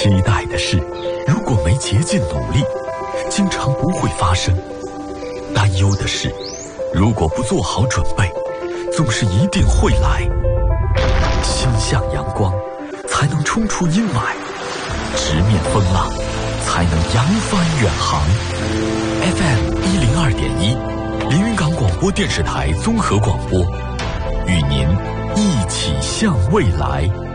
期待的事，如果没竭尽努力，经常不会发生；担忧的事，如果不做好准备，总是一定会来。心向阳光，才能冲出阴霾；直面风浪，才能扬帆远航。FM102.1，连云港广播电视台综合广播，与您一起向未来。